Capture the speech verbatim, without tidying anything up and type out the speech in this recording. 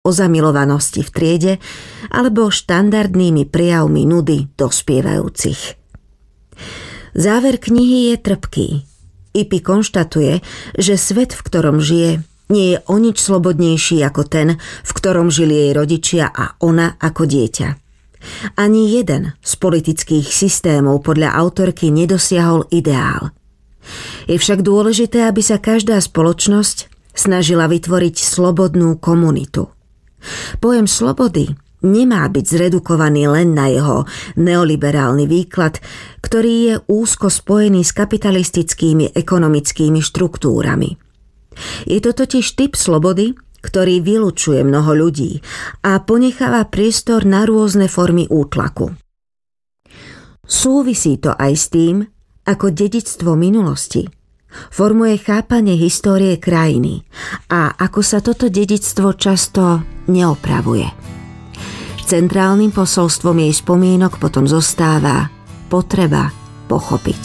o zamilovanosti v triede alebo štandardnými prejavmi nudy dospievajúcich. Záver knihy je trpký. Ipi konštatuje, že svet, v ktorom žije, nie je o nič slobodnejší ako ten, v ktorom žili jej rodičia a ona ako dieťa. Ani jeden z politických systémov podľa autorky nedosiahol ideál. Je však dôležité, aby sa každá spoločnosť snažila vytvoriť slobodnú komunitu. Pojem slobody nemá byť zredukovaný len na jeho neoliberálny výklad, ktorý je úzko spojený s kapitalistickými ekonomickými štruktúrami. Je to totiž typ slobody, ktorý vylučuje mnoho ľudí a ponecháva priestor na rôzne formy útlaku. Súvisí to aj s tým, ako dedičstvo minulosti formuje chápanie histórie krajiny a ako sa toto dedičstvo často neopravuje. Centrálnym posolstvom jej spomienok potom zostáva potreba pochopiť.